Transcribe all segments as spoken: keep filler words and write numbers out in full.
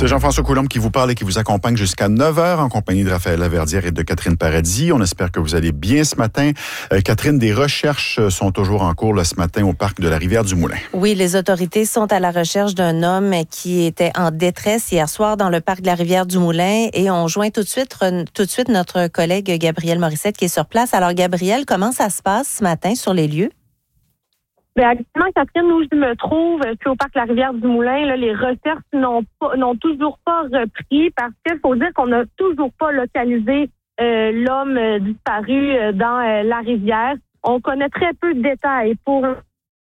C'est Jean-François Coulombe qui vous parle et qui vous accompagne jusqu'à neuf heures en compagnie de Raphaël Laverdière et de Catherine Paradis. On espère que vous allez bien ce matin. Euh, Catherine, des recherches sont toujours en cours là, ce matin au parc de la Rivière-du-Moulin. Oui, les autorités sont à la recherche d'un homme qui était en détresse hier soir dans le parc de la Rivière-du-Moulin et on joint tout de suite, tout de suite notre collègue Gabrielle Morissette qui est sur place. Alors Gabrielle, comment ça se passe ce matin sur les lieux? Bien, actuellement, Catherine, où je me trouve, je suis au parc de la Rivière-du-Moulin. Là, les recherches n'ont pas, n'ont toujours pas repris parce qu'il faut dire qu'on n'a toujours pas localisé euh, l'homme euh, disparu euh, dans euh, la rivière. On connaît très peu de détails pour une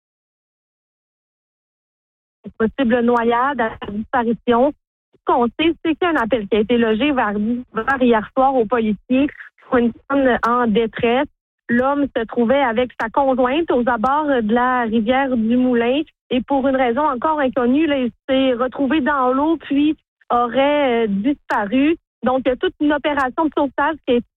possible noyade à la disparition. Ce qu'on sait, c'est qu'il y a un appel qui a été logé vers, vers hier soir aux policiers pour une femme en détresse. L'homme se trouvait avec sa conjointe aux abords de la rivière du Moulin et pour une raison encore inconnue, là, il s'est retrouvé dans l'eau puis aurait euh, disparu. Donc, il y a toute une opération de sauvetage qui est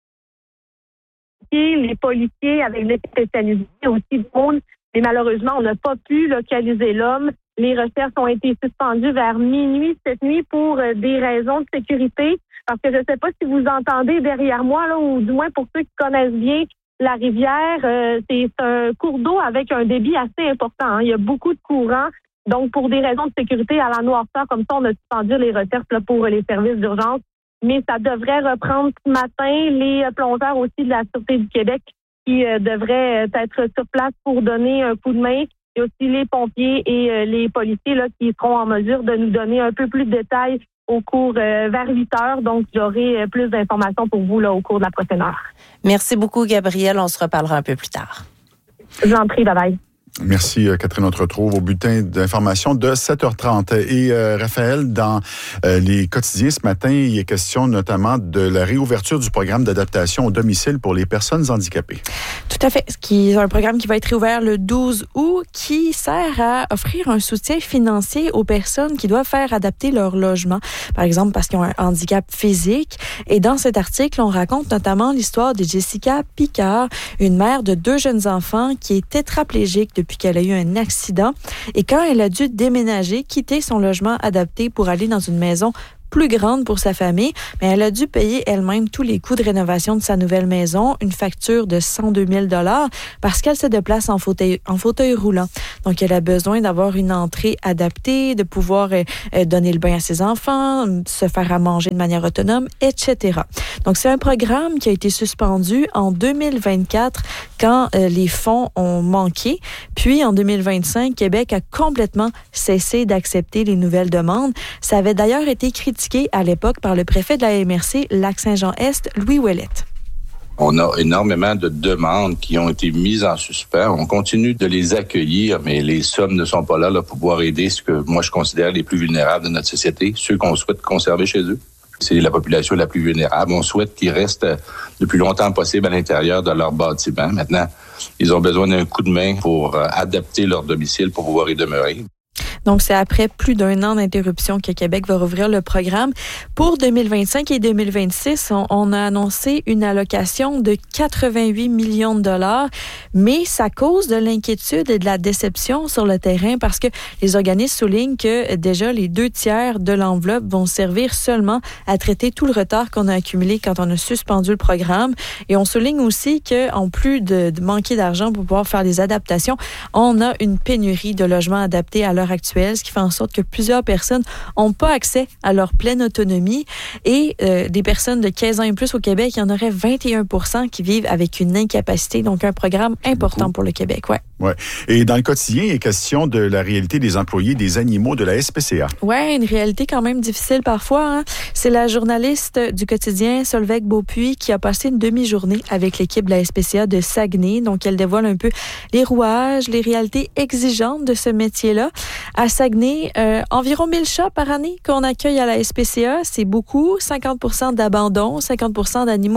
les policiers avec des spécialisés aussi du monde. Mais malheureusement, on n'a pas pu localiser l'homme. Les recherches ont été suspendues vers minuit cette nuit pour euh, des raisons de sécurité. Parce que je ne sais pas si vous entendez derrière moi, là, ou du moins pour ceux qui connaissent bien la rivière, euh, c'est un cours d'eau avec un débit assez important. Hein. Il y a beaucoup de courant. Donc, pour des raisons de sécurité à la noirceur, comme ça, on a suspendu les recherches là, pour les services d'urgence. Mais ça devrait reprendre ce matin. Les plongeurs aussi de la Sûreté du Québec qui euh, devraient être sur place pour donner un coup de main. Il y a aussi les pompiers et euh, les policiers là, qui seront en mesure de nous donner un peu plus de détails au cours euh, vers huit heures. Donc, j'aurai euh, plus d'informations pour vous là, au cours de la prochaine heure. Merci beaucoup, Gabrielle. On se reparlera un peu plus tard. Je vous en prie, bye-bye. Merci, Catherine. On te retrouve au bulletin d'information de sept heures trente. Et euh, Raphaël, dans euh, les quotidiens ce matin, il est question notamment de la réouverture du programme d'adaptation au domicile pour les personnes handicapées. Tout à fait. Qui est un programme qui va être réouvert le douze août, qui sert à offrir un soutien financier aux personnes qui doivent faire adapter leur logement, par exemple parce qu'ils ont un handicap physique. Et dans cet article, on raconte notamment l'histoire de Jessica Picard, une mère de deux jeunes enfants qui est tétraplégique depuis qu'elle a eu un accident. Et quand elle a dû déménager, quitter son logement adapté pour aller dans une maison plus grande pour sa famille, mais elle a dû payer elle-même tous les coûts de rénovation de sa nouvelle maison, une facture de cent deux mille dollars parce qu'elle se déplace en fauteuil, en fauteuil roulant. Donc, elle a besoin d'avoir une entrée adaptée, de pouvoir euh, donner le bain à ses enfants, se faire à manger de manière autonome, et cetera. Donc, c'est un programme qui a été suspendu en deux mille vingt-quatre quand euh, les fonds ont manqué. Puis, en deux mille vingt-cinq, Québec a complètement cessé d'accepter les nouvelles demandes. Ça avait d'ailleurs été critiqué à l'époque par le préfet de la M R C Lac-Saint-Jean-Est, Louis Ouellette. On a énormément de demandes qui ont été mises en suspens. On continue de les accueillir, mais les sommes ne sont pas là, là pour pouvoir aider ce que moi je considère les plus vulnérables de notre société, ceux qu'on souhaite conserver chez eux. C'est la population la plus vulnérable. On souhaite qu'ils restent le plus longtemps possible à l'intérieur de leur bâtiment. Maintenant, ils ont besoin d'un coup de main pour adapter leur domicile pour pouvoir y demeurer. Donc, c'est après plus d'un an d'interruption que Québec va rouvrir le programme. Pour deux mille vingt-cinq et deux mille vingt-six, on, on a annoncé une allocation de quatre-vingt-huit millions de dollars, mais ça cause de l'inquiétude et de la déception sur le terrain parce que les organismes soulignent que déjà les deux tiers de l'enveloppe vont servir seulement à traiter tout le retard qu'on a accumulé quand on a suspendu le programme. Et on souligne aussi qu'en plus de, de manquer d'argent pour pouvoir faire les adaptations, on a une pénurie de logements adaptés à l'heure actuelle, ce qui fait en sorte que plusieurs personnes n'ont pas accès à leur pleine autonomie. Et euh, des personnes de quinze ans et plus au Québec, il y en aurait vingt et un pour cent qui vivent avec une incapacité. Donc, un programme important Beaucoup. Pour le Québec. Ouais. Ouais. Et dans le quotidien, il est question de la réalité des employés des animaux de la S P C A. Oui, une réalité quand même difficile parfois. Hein? C'est la journaliste du quotidien, Solveig Beaupuis, qui a passé une demi-journée avec l'équipe de la S P C A de Saguenay. Donc, elle dévoile un peu les rouages, les réalités exigeantes de ce métier-là. À Saguenay, euh, environ mille chats par année qu'on accueille à la S P C A. C'est beaucoup. cinquante pour cent d'abandon, cinquante pour cent d'animaux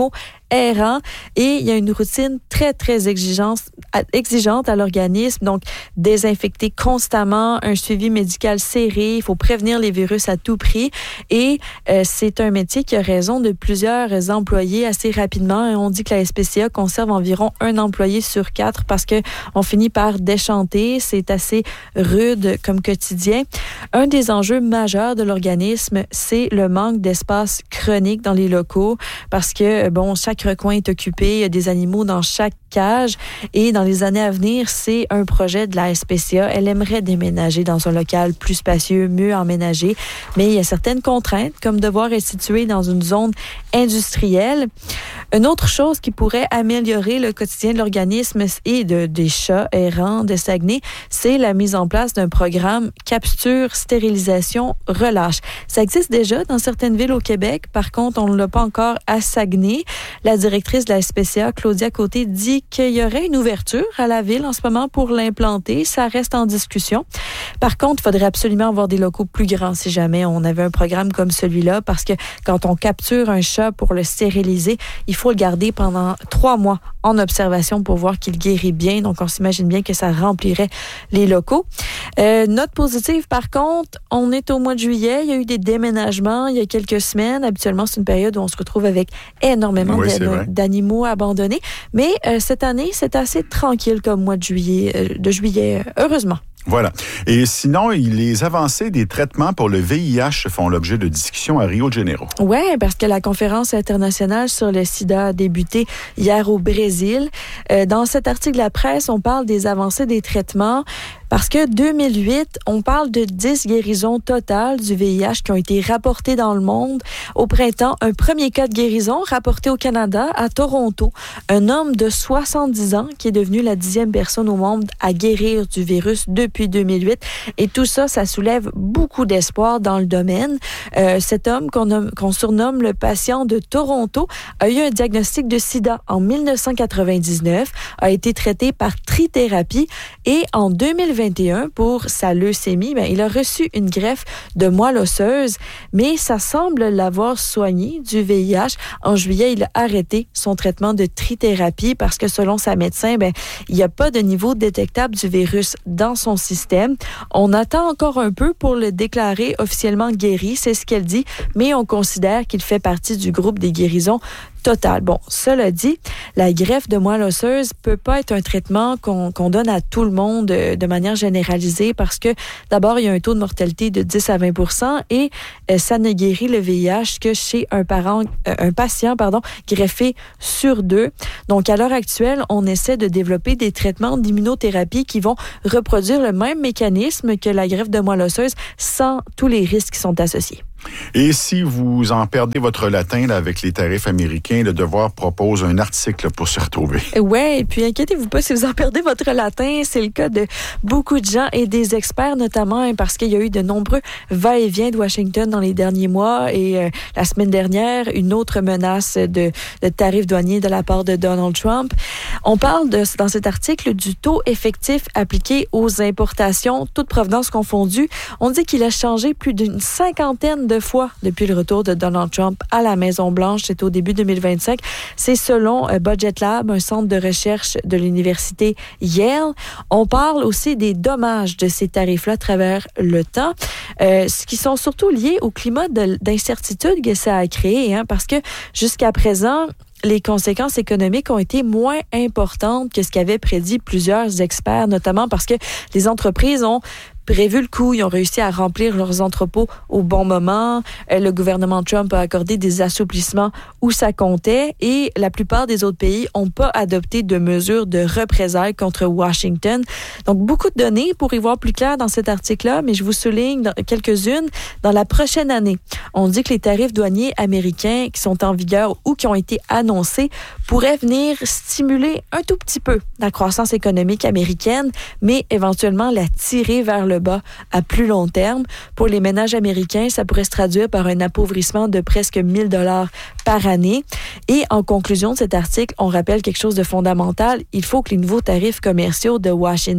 errants et il y a une routine très, très exigeante, exigeante à l'organisme. Donc, désinfecter constamment, un suivi médical serré, il faut prévenir les virus à tout prix et euh, c'est un métier qui a raison de plusieurs employés assez rapidement. Et on dit que la S P C A conserve environ un employé sur quatre parce que on finit par déchanter. C'est assez rude comme quotidien. Un des enjeux majeurs de l'organisme, c'est le manque d'espace chronique dans les locaux parce que, bon, chaque recoin est occupé, il y a des animaux dans chaque cage et dans les années à venir, c'est un projet de la S P C A. Elle aimerait déménager dans un local plus spacieux, mieux aménagé, mais il y a certaines contraintes comme devoir être situé dans une zone industrielle. Une autre chose qui pourrait améliorer le quotidien de l'organisme et de, des chats errants de Saguenay, c'est la mise en place d'un programme capture, stérilisation, relâche. Ça existe déjà dans certaines villes au Québec. Par contre, on ne l'a pas encore à Saguenay. La directrice de la S P C A, Claudia Côté, dit qu'il y aurait une ouverture à la ville en ce moment pour l'implanter. Ça reste en discussion. Par contre, il faudrait absolument avoir des locaux plus grands si jamais on avait un programme comme celui-là, parce que quand on capture un chat pour le stériliser, il faut le garder pendant trois mois en observation pour voir qu'il guérit bien. Donc, on s'imagine bien que ça remplirait les locaux. Euh, note positive, par contre, on est au mois de juillet. Il y a eu des déménagements il y a quelques semaines. Habituellement, c'est une période où on se retrouve avec énormément oui, de, d'animaux abandonnés. Mais euh, cette année, c'est assez tranquille comme mois de juillet, euh, de juillet, euh, heureusement. Voilà. Et sinon, les avancées des traitements pour le V I H font l'objet de discussions à Rio de Janeiro. Oui, parce que la conférence internationale sur le sida a débuté hier au Brésil. Euh, dans cet article de la presse, on parle des avancées des traitements. Parce que deux mille huit, on parle de dix guérisons totales du V I H qui ont été rapportées dans le monde. Au printemps, un premier cas de guérison rapporté au Canada, à Toronto. Un homme de soixante-dix ans qui est devenu la dixième personne au monde à guérir du virus depuis deux mille huit. Et tout ça, ça soulève beaucoup d'espoir dans le domaine. Euh, cet homme qu'on, nomme, qu'on surnomme le patient de Toronto a eu un diagnostic de sida en dix-neuf cent quatre-vingt-dix-neuf, a été traité par trithérapie et en deux mille vingt et un, pour sa leucémie, ben, il a reçu une greffe de moelle osseuse, mais ça semble l'avoir soigné du V I H. En juillet, il a arrêté son traitement de trithérapie parce que selon sa médecin, ben, il n'y a pas de niveau détectable du virus dans son système. On attend encore un peu pour le déclarer officiellement guéri, c'est ce qu'elle dit, mais on considère qu'il fait partie du groupe des guérisons totales. Bon, cela dit, la greffe de moelle osseuse peut pas être un traitement qu'on, qu'on donne à tout le monde euh, de manière généralisée parce que d'abord, il y a un taux de mortalité de dix à vingt pour cent et euh, ça ne guérit le V I H que chez un parent, euh, un patient, pardon, greffé sur deux. Donc, à l'heure actuelle, on essaie de développer des traitements d'immunothérapie qui vont reproduire le même mécanisme que la greffe de moelle osseuse sans tous les risques qui sont associés. Et si vous en perdez votre latin là, avec les tarifs américains, le Devoir propose un article pour se retrouver. Oui, et puis inquiétez-vous pas si vous en perdez votre latin. C'est le cas de beaucoup de gens et des experts notamment hein, parce qu'il y a eu de nombreux va-et-vient de Washington dans les derniers mois et euh, la semaine dernière, une autre menace de, de tarifs douaniers de la part de Donald Trump. On parle de, dans cet article du taux effectif appliqué aux importations, toutes provenances confondues. On dit qu'il a changé plus d'une cinquantaine de fois depuis le retour de Donald Trump à la Maison-Blanche. C'est au début deux mille vingt-cinq. C'est selon Budget Lab, un centre de recherche de l'université Yale. On parle aussi des dommages de ces tarifs-là à travers le temps, euh, ce qui sont surtout liés au climat de, d'incertitude que ça a créé, hein, parce que jusqu'à présent, les conséquences économiques ont été moins importantes que ce qu'avaient prédit plusieurs experts, notamment parce que les entreprises ont prévu le coup, ils ont réussi à remplir leurs entrepôts au bon moment. Le gouvernement Trump a accordé des assouplissements où ça comptait et la plupart des autres pays n'ont pas adopté de mesures de représailles contre Washington. Donc, beaucoup de données pour y voir plus clair dans cet article-là, mais je vous souligne quelques-unes. Dans la prochaine année, on dit que les tarifs douaniers américains qui sont en vigueur ou qui ont été annoncés pourraient venir stimuler un tout petit peu la croissance économique américaine, mais éventuellement la tirer vers le bas à plus long terme. Pour les ménages américains, ça pourrait se traduire par un appauvrissement de presque mille dollars par année. Et en conclusion de cet article, on rappelle quelque chose de fondamental. Il faut que les nouveaux tarifs commerciaux de Washington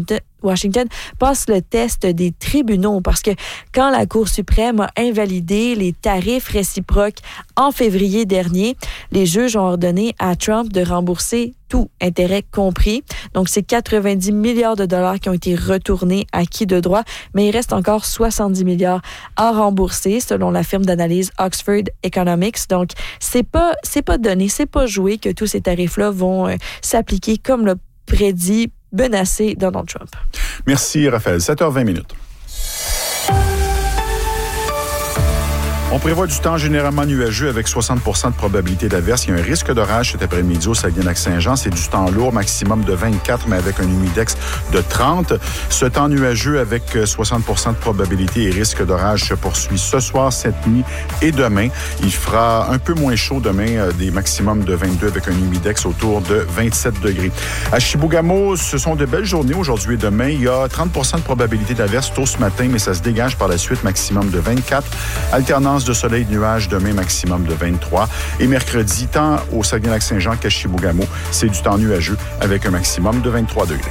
Washington passe le test des tribunaux parce que quand la Cour suprême a invalidé les tarifs réciproques en février dernier, les juges ont ordonné à Trump de rembourser tout, intérêt compris. Donc, c'est quatre-vingt-dix milliards de dollars qui ont été retournés acquis de droit, mais il reste encore soixante-dix milliards à rembourser, selon la firme d'analyse Oxford Economics. Donc, c'est pas, c'est pas donné, c'est pas joué que tous ces tarifs-là vont euh, s'appliquer comme le prédit, menacé Donald Trump. Merci, Raphaël. sept heures vingt minutes. On prévoit du temps généralement nuageux avec soixante pour cent de probabilité d'averse. Il y a un risque d'orage cet après-midi au Saguenay-Lac-Saint-Jean. C'est du temps lourd, maximum de vingt-quatre, mais avec un humidex de trente. Ce temps nuageux avec soixante pour cent de probabilité et risque d'orage se poursuit ce soir, cette nuit et demain. Il fera un peu moins chaud demain, des maximums de vingt-deux avec un humidex autour de vingt-sept degrés. À Chibougamau, ce sont de belles journées aujourd'hui et demain. Il y a trente pour cent de probabilité d'averse tôt ce matin, mais ça se dégage par la suite, maximum de vingt-quatre. Alternance de soleil, de nuages, demain maximum de vingt-trois. Et mercredi, tant au Saguenay-Lac-Saint-Jean qu'à Chibougamau, c'est du temps nuageux avec un maximum de vingt-trois degrés.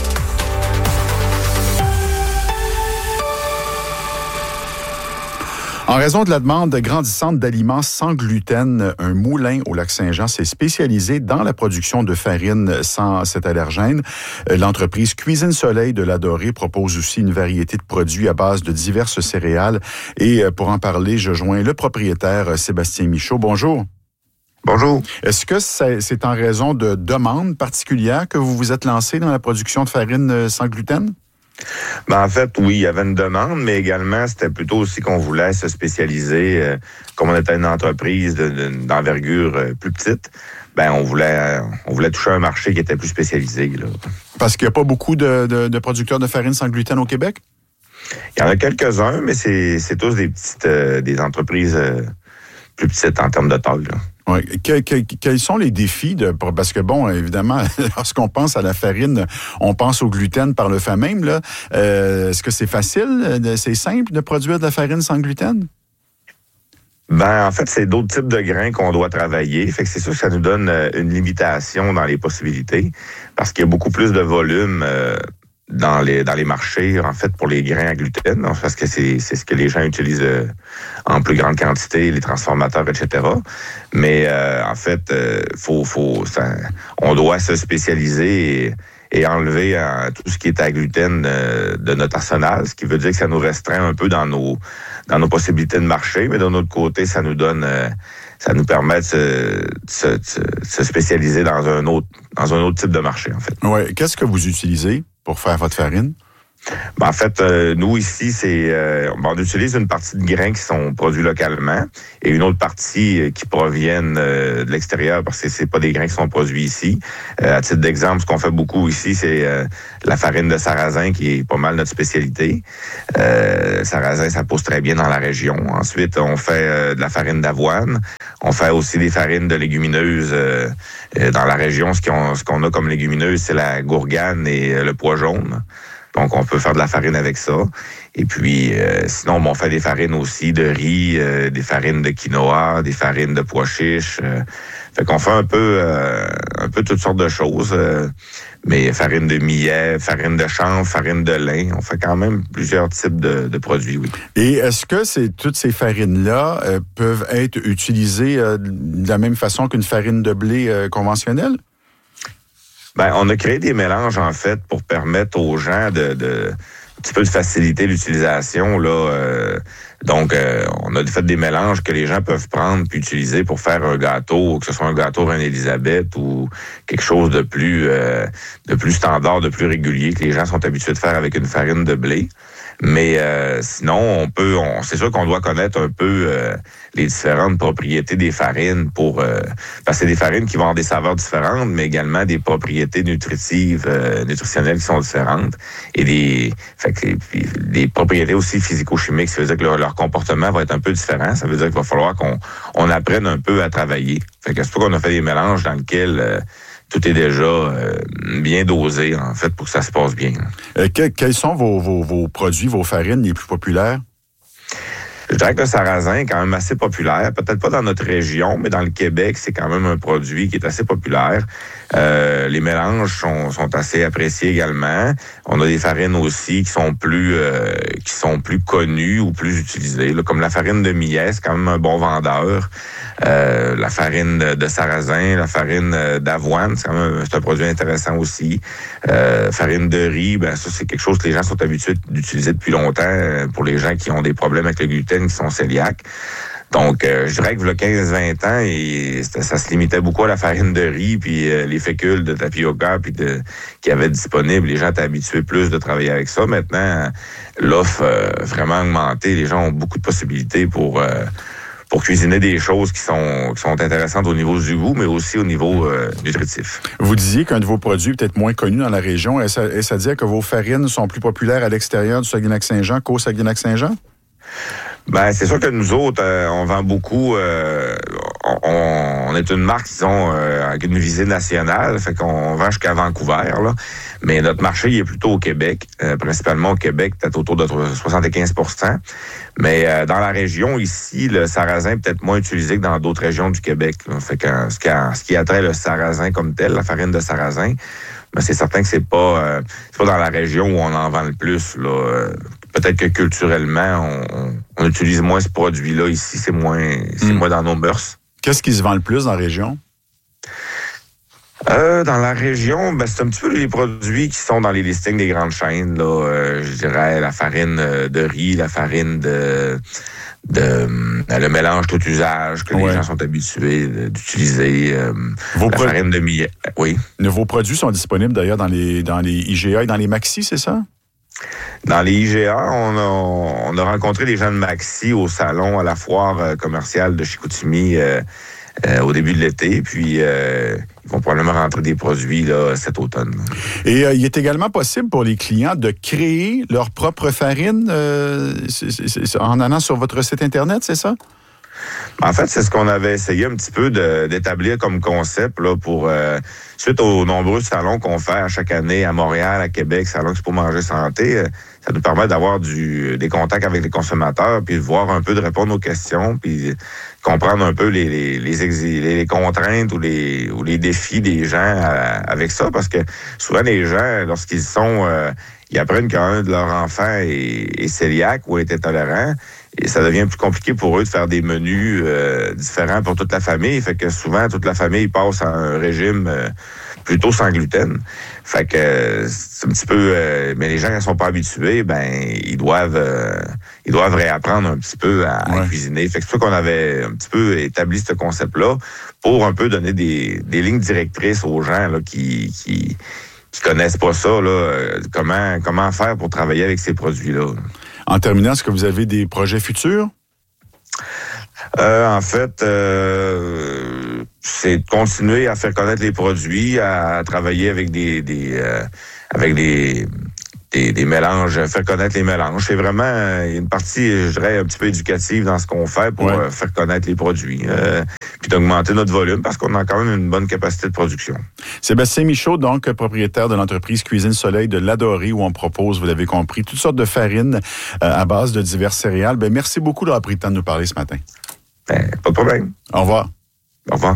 En raison de la demande grandissante d'aliments sans gluten, un moulin au Lac-Saint-Jean s'est spécialisé dans la production de farine sans cet allergène. L'entreprise Cuisine Soleil de la Dorée propose aussi une variété de produits à base de diverses céréales. Et pour en parler, je joins le propriétaire Sébastien Michaud. Bonjour. Bonjour. Est-ce que c'est en raison de demandes particulières que vous vous êtes lancé dans la production de farine sans gluten? Ben, en fait, oui, il y avait une demande, mais également, c'était plutôt aussi qu'on voulait se spécialiser. Euh, comme on était une entreprise de, de, d'envergure euh, plus petite, ben on voulait, on voulait toucher un marché qui était plus spécialisé, là. Parce qu'il n'y a pas beaucoup de, de, de producteurs de farine sans gluten au Québec? Il y en a quelques-uns, mais c'est, c'est tous des petites euh, des entreprises euh, plus petites en termes de taille, là. Oui. Que, que, quels sont les défis de parce que bon, évidemment, lorsqu'on pense à la farine, on pense au gluten par le fait même là. Euh, est-ce que c'est facile, c'est simple de produire de la farine sans gluten? Ben, en fait, c'est d'autres types de grains qu'on doit travailler. Fait que c'est sûr que ça nous donne une limitation dans les possibilités parce qu'il y a beaucoup plus de volume euh, dans les dans les marchés, en fait, pour les grains à gluten, parce que c'est c'est ce que les gens utilisent euh, en plus grande quantité, les transformateurs, et cetera. Mais euh, en fait, euh, faut faut ça, on doit se spécialiser et, et enlever euh, tout ce qui est à gluten euh, de notre arsenal, ce qui veut dire que ça nous restreint un peu dans nos dans nos possibilités de marché, mais d'un autre côté, ça nous donne euh, ça nous permet de se, de se, de se spécialiser dans un autre dans un autre type de marché, en fait. Ouais. Qu'est-ce que vous utilisez pour faire votre farine? Ben, en fait, euh, nous ici, c'est euh, on utilise une partie de grains qui sont produits localement et une autre partie euh, qui proviennent euh, de l'extérieur parce que c'est pas des grains qui sont produits ici. Euh, à titre d'exemple, ce qu'on fait beaucoup ici, c'est euh, la farine de sarrasin qui est pas mal notre spécialité. Euh, sarrasin, ça pousse très bien dans la région. Ensuite, on fait euh, de la farine d'avoine. On fait aussi des farines de légumineuses euh, euh, dans la région. Ce qu'on, ce qu'on a comme légumineuses, c'est la gourgane et euh, le pois jaune. Donc, on peut faire de la farine avec ça. Et puis, euh, sinon, on fait des farines aussi de riz, euh, des farines de quinoa, des farines de pois chiches. Euh, fait qu'on fait un peu euh, un peu toutes sortes de choses. Euh, mais farine de millet, farine de chanvre, farine de lin. On fait quand même plusieurs types de, de produits, oui. Et est-ce que c'est, toutes ces farines-là euh, peuvent être utilisées euh, de la même façon qu'une farine de blé euh, conventionnelle? Ben, on a créé des mélanges, en fait, pour permettre aux gens de, de un petit peu de faciliter l'utilisation, là. Euh, donc, euh, on a fait des mélanges que les gens peuvent prendre puis utiliser pour faire un gâteau, que ce soit un gâteau Reine-Élisabeth ou quelque chose de plus euh, de plus standard, de plus régulier que les gens sont habitués de faire avec une farine de blé. Mais euh, sinon, on peut, on, c'est sûr qu'on doit connaître un peu euh, les différentes propriétés des farines pour euh, parce que c'est des farines qui vont avoir des saveurs différentes, mais également des propriétés nutritives, euh, nutritionnelles qui sont différentes et des, fait que, des propriétés aussi physico-chimiques. Ça veut dire que leur, leur comportement va être un peu différent. Ça veut dire qu'il va falloir qu'on on apprenne un peu à travailler. Fait que c'est pour qu'on a fait des mélanges dans lesquels euh, tout est déjà euh, bien dosé, en fait, pour que ça se passe bien. Euh, que, quels sont vos, vos, vos produits, vos farines les plus populaires? Je dirais que le sarrasin est quand même assez populaire. Peut-être pas dans notre région, mais dans le Québec, c'est quand même un produit qui est assez populaire. Euh, les mélanges sont, sont assez appréciés également. On a des farines aussi qui sont plus euh, qui sont plus connues ou plus utilisées, là, comme la farine de millet, c'est quand même un bon vendeur. Euh, la farine de, de sarrasin, la farine d'avoine, c'est quand même c'est un produit intéressant aussi. Euh, farine de riz, ben ça c'est quelque chose que les gens sont habitués d'utiliser depuis longtemps pour les gens qui ont des problèmes avec le gluten, qui sont cœliaques. Donc, euh, je dirais que le quinze vingt ans, et ça se limitait beaucoup à la farine de riz, puis euh, les fécules de tapioca, puis de qui avaient disponibles. Les gens étaient habitués plus de travailler avec ça. Maintenant, l'offre euh, vraiment augmentée. Les gens ont beaucoup de possibilités pour euh, pour cuisiner des choses qui sont qui sont intéressantes au niveau du goût, mais aussi au niveau euh, nutritif. Vous disiez qu'un de vos produits peut-être moins connu dans la région, est-ce à, est-ce à dire que vos farines sont plus populaires à l'extérieur du Saguenay-Lac-Saint-Jean qu'au Saguenay-Lac-Saint-Jean? Ben, c'est sûr que nous autres, euh, on vend beaucoup. Euh, on, on est une marque, disons, euh, avec une visée nationale, fait qu'on vend jusqu'à Vancouver, là. Mais notre marché, il est plutôt au Québec, euh, principalement au Québec, peut-être autour de soixante-quinze pour cent. Mais euh, dans la région ici, le sarrasin est peut-être moins utilisé que dans d'autres régions du Québec, là. Fait que ce qui, a, ce qui a trait le sarrasin comme tel, la farine de sarrasin, ben, c'est certain que c'est pas euh, c'est pas dans la région où on en vend le plus, là. Euh, Peut-être que culturellement, on, on utilise moins ce produit-là. Ici, c'est moins, c'est mmh. moins dans nos mœurs. Qu'est-ce qui se vend le plus dans la région? Euh, dans la région, ben, c'est un petit peu les produits qui sont dans les listings des grandes chaînes, là. Euh, je dirais la farine de riz, la farine de... de euh, le mélange tout usage que ouais. les gens sont habitués d'utiliser. Euh, Vos la pro... farine de millet. Oui. Vos produits sont disponibles d'ailleurs dans les, dans les I G A et dans les Maxi, c'est ça? Dans les I G A, on a, on a rencontré des gens de Maxi au salon, à la foire euh, commerciale de Chicoutimi euh, euh, au début de l'été. Puis, euh, ils vont probablement rentrer des produits là, cet automne. Et euh, il est également possible pour les clients de créer leur propre farine euh, c'est, c'est, c'est, en allant sur votre site Internet, c'est ça? En fait, c'est ce qu'on avait essayé un petit peu de, d'établir comme concept là pour euh, suite aux nombreux salons qu'on fait à chaque année à Montréal, à Québec, Salon Expo Manger Santé. Ça nous permet d'avoir du des contacts avec les consommateurs, puis de voir un peu, de répondre aux questions, puis comprendre un peu les les les, exil, les contraintes ou les ou les défis des gens à, avec ça, parce que souvent les gens, lorsqu'ils sont euh, ils apprennent qu'un de leurs enfants est, est cœliaque ou est intolérant. Et ça devient plus compliqué pour eux de faire des menus euh, différents pour toute la famille. Fait que souvent, toute la famille passe à un régime euh, plutôt sans gluten. Fait que euh, c'est un petit peu... Euh, mais les gens qui ne sont pas habitués, ben ils doivent euh, ils doivent réapprendre un petit peu à, ouais. à cuisiner. Fait que c'est pour ça qu'on avait un petit peu établi ce concept-là pour un peu donner des, des lignes directrices aux gens là, qui... qui qui connaissent pas ça, là, comment comment faire pour travailler avec ces produits-là. En terminant, est-ce que vous avez des projets futurs? Euh, en fait, euh, c'est de continuer à faire connaître les produits, à travailler avec des, des euh, avec des, des des mélanges, faire connaître les mélanges. C'est vraiment une partie, je dirais, un petit peu éducative dans ce qu'on fait pour ouais. faire connaître les produits. Euh, puis d'augmenter notre volume parce qu'on a quand même une bonne capacité de production. Sébastien Michaud, donc propriétaire de l'entreprise Cuisine Soleil de Ladorée, où on propose, vous l'avez compris, toutes sortes de farines euh, à base de diverses céréales. Ben, merci beaucoup d'avoir pris le temps de nous parler ce matin. Ben, pas de problème. Au revoir. Au revoir.